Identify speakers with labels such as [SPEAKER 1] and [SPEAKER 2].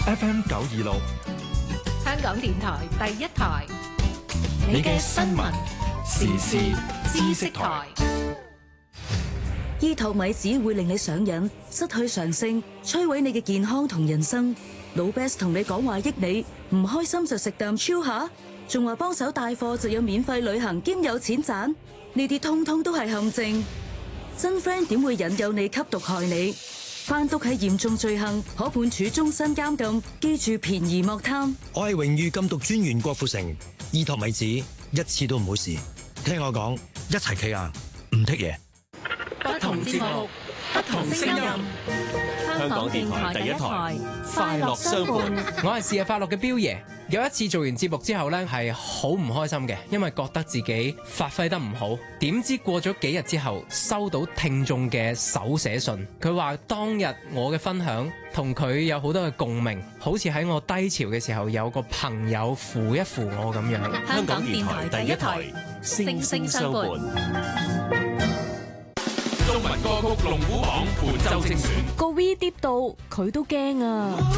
[SPEAKER 1] FM 926，
[SPEAKER 2] 香港電台第一台，
[SPEAKER 1] 你嘅新聞時事知識台。
[SPEAKER 3] 醫托米子會令你上癮，失去常性，摧毀你嘅健康同人生。老 Best 同你講話益你，唔開心就食啖超下，仲話幫手帶貨就有免費旅行兼有錢賺，呢啲通通都係陷阱。真 friend 點會引誘你吸毒害你？販毒係嚴重罪行，可判處終身監禁。記住便宜莫貪。
[SPEAKER 4] 我係榮譽禁毒專員郭富城，醫托米子一次都唔好試。聽我講，一齊企硬，唔剔嘢。
[SPEAKER 2] 不同節目，不同聲音。香港電台第一台，快樂相伴。
[SPEAKER 5] 我係試日快樂嘅彪爺。有一次做完節目之後呢，係好唔開心嘅，因為覺得自己發揮得唔好。點知過咗幾日之後，收到聽眾嘅手寫信，佢話當日我嘅分享同佢有好多嘅共鳴，好似喺我低潮嘅時候有個朋友扶一扶我咁樣。
[SPEAKER 2] 香港電台第一台，聲聲相伴。
[SPEAKER 1] 中文歌曲龍虎榜本周精選，
[SPEAKER 6] 個 V 跌到佢都驚啊！